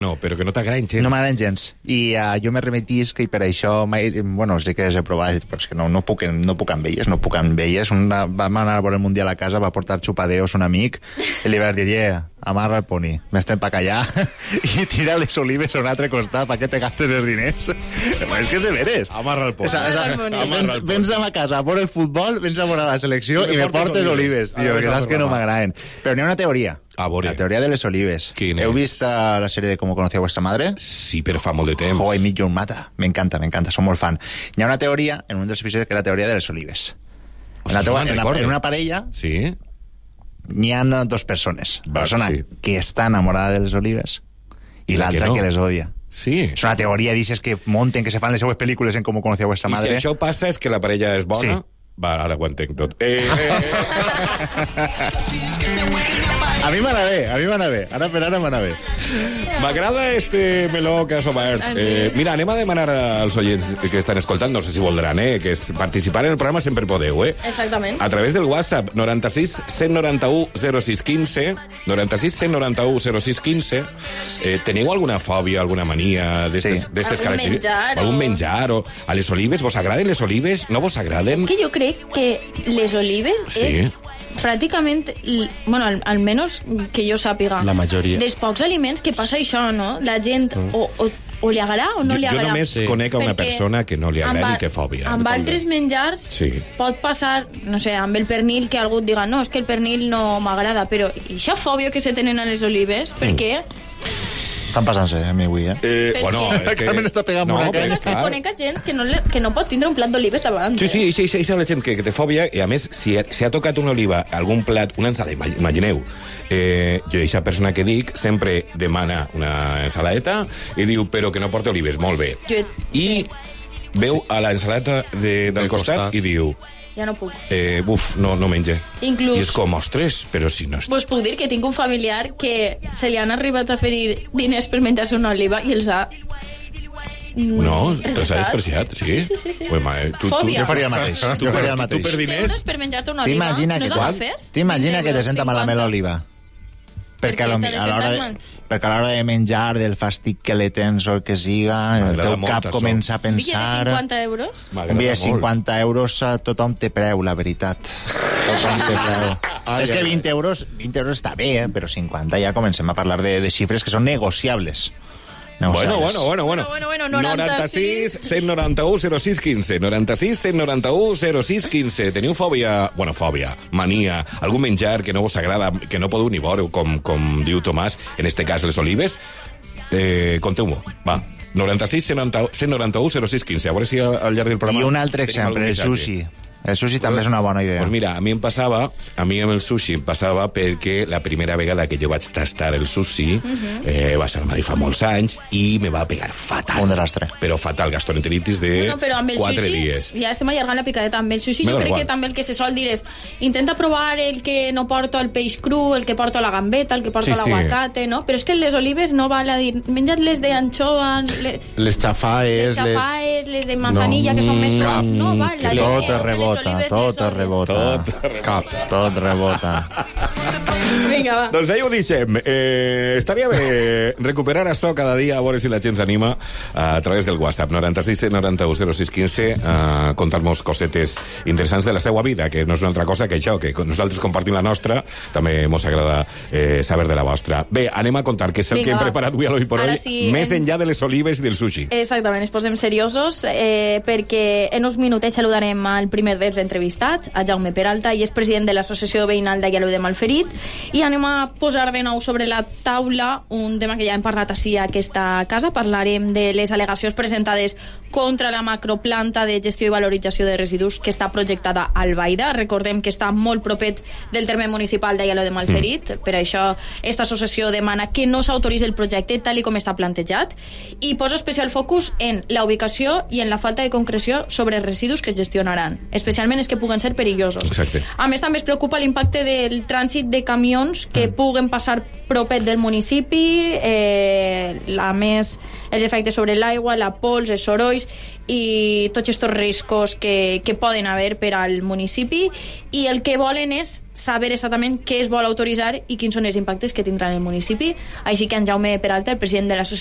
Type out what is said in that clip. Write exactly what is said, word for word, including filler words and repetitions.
No, però que no t'agraden gens. No m'agraden gens. I uh, jo me remetisc i per això, mai, bueno, sé que les he provat, però és que no, no, puc, no puc amb elles, no puc amb elles. Una, vam anar a veure el Mundial a casa, va portar xupadeos un amic, i li va dir, yeah, amarra el poni, m'estem pa callar, i tira les olives a un altre costat, pa què te gastes els diners? És que és de veres. Amarra el poni. Esa, esa, vens, vens a ma casa a veure el futbol, vens a veure la selecció i, i me portes olives, tio, que saps que no m'agraden. Però n'hi ha una teoria. La teoria de les olives. ¿Heu vist la sèrie de Cómo conocí a vuestra madre? Sí, però fa molt de temps. Oh, I Meet Your Mother. M'encanta, m'encanta, som molt fan. Hi ha una teoria, en un dels episodis, que és la teoria de les olives. En, la teua, en, la, en una parella sí? n'hi ha dos persones. La Va, persona sí. que està enamorada de les olives i l'altra que, no. que les odia. Sí. És una teoria, dices, que monten, que se fan les seues pel·lícules en Cómo conocí a vuestra madre. I si això passa és que la parella és bona? Sí. Va, ara ho entenc tot. Eh, eh, eh. A mi m'anà bé, a mi m'anà bé. Ara per ara m'anà bé. M'agrada este meló que has obert. Eh, mira, anem a demanar als oients que estan escoltant, no sé si voldran, eh, que es participar en el programa sempre podeu, eh? Exactament. A través del WhatsApp, noranta-sis cent noranta-u zero sis quinze, noranta-sis cent noranta-u zero sis quinze. Eh, teniu alguna fòbia, alguna mania d'estes Sí. Algun característiques? menjar o- Algun menjar o... A les olives, vos agraden les olives? No vos agraden? És que jo crec que les olives Sí. és pràcticament, l- bueno, al, almenys que jo sàpiga, La majoria. dels pocs aliments que passa això, no? La gent o, o, o li agrada o no Jo, li jo agrada. només Sí. conec a una Perquè persona que no li agrada amb i a- té fòbia. Amb altres menjars Sí. pot passar, no sé, amb el pernil, que algú et diga no, és que el pernil no m'agrada, però i això fòbia que se tenen a les olives, per què? Estan passant-se, a mi avui, eh? Eh, Per bueno, què? és que... Carmen està pegant no, una perquè, Bueno, és que clar. conec a gent que no, le, que no pot tindre un plat d'olives davant. Sí, sí, sí, sí, sí, la gent que, que té fòbia, i a més, si, si ha tocat una oliva, algun plat, una ensalada, imagineu, eh, jo, aquesta persona que dic, sempre demana una ensaladeta i diu, però que no porta olives, molt bé. Jo, I veu a la ensalada de, del, Del costat, costat. i diu, ja no puc. eh, buf, no, no menja. Inclús- I és com, ostres, però si no... Vos puc dir que tinc un familiar que se li han arribat a ferir diners per menjar-se una oliva i els ha... mm, No, els ha rechazat. despreciat, sí? Sí, sí, sí. sí. Ui, mare, tu, tu, Fòbia. Jo faria el mateix. Tu, Jo faria el tu mateix. per diners... Euros per menjar-te una oliva. T'imagina no que, saps fes? t'imagina que te vint senta euros, malament cinquanta. l'oliva. Perquè, a, què lo, t'ha de a l'hora sentar de, mal? perquè a l'hora de menjar, del fàstic que le tens o el que siga, el M'agrada teu molt, cap això. comença a Un bitllet de pensar... cinquanta euros? Un bitllet de cinquanta euros a tothom té preu, la veritat. Tothom té preu. Ai, És que ai, vint euros, vint euros està bé, eh? Però cinquanta ja comencem a parlar de, de xifres que són negociables. Bueno, bueno, bueno, bueno. Bueno, bueno, bueno, noranta-sis cent noranta-u zero sis quinze. noranta-sis cent noranta-u zero sis quinze. Teniu fòbia, bueno, fòbia, mania, algun menjar que no vos agrada, que no podeu ni veure, com, com diu Tomàs, en este cas les olives? Eh, conteu-m'ho, va. noranta-sis cent noranta-u zero sis quinze. A veure si al llarg del programa... I un altre tenim algun exemple, el missatge. sushi. El sushi també és una bona idea. Pues mira, a mi em passava, a mi amb el sushi em passava perquè la primera vegada que jo vaig tastar el sushi eh, va ser fa molts anys i me va pegar fatal. Un desastre. Però fatal, gastroenteritis de No, però amb el quatre sushi, dies. ja estem allargant la picadeta, amb el sushi Me jo dona crec igual. que també el que se sol dir és intenta provar el que no porta el peix cru, el que porta la gambeta, el que porta Sí, sí. l'aguacate, no? Però és que les olives no val a dir, menja't les d'anxova, les, Les xafaes, les xafaes, les de manzanilla, que són més No. suaus, no val. La Tot gent que es les rebota, olives tot les es odia. rebota. Tot rebota. Cap, tot rebota. Vinga, va. Doncs ahí ho deixem. Eh, estaria bé recuperar això cada dia, a veure si la gent s'anima a través del WhatsApp. noranta-sis noranta-u zero sis quinze, a contar-nos cosetes interessants de la seva vida, que no és una altra cosa que això, que nosaltres compartim la nostra, també mos agrada eh, saber de la vostra. Bé, anem a contar què és el Vinga, que hem va. preparat avui a l'Oi por Ara Hoy, sí, més ens- enllà de les olives i del sushi. Exactament, ens posem seriosos eh, perquè en uns minutets saludarem al primer dels entrevistats, a Jaume Peralta, i és president de l'Associació Veïnal d'Aielo de Malferit, i anem a posar de nou sobre la taula un tema que ja hem parlat així a aquesta casa. Parlarem de les al·legacions presentades contra la macroplanta de gestió i valorització de residus que està projectada al Baida. Recordem que està molt propet del terme municipal d'Aielo de Malferit, mm. per això esta associació demana que no s'autoritzi el projecte tal i com està plantejat, i posa especial focus en la ubicació i en la falta de concreció sobre els residus que es gestionaran, especialment especialment els que puguen ser perillosos. Exacte. A més, també es preocupa l'impacte del trànsit de camions que mm. puguen passar propet del municipi, eh, a més, els efectes sobre l'aigua, la pols, els sorolls i tots aquests riscos que, que poden haver per al municipi, i el que volen és saber exactament què es vol autoritzar i quins són els impactes que tindran el municipi. Així que en Jaume Peralta, el president de l'associació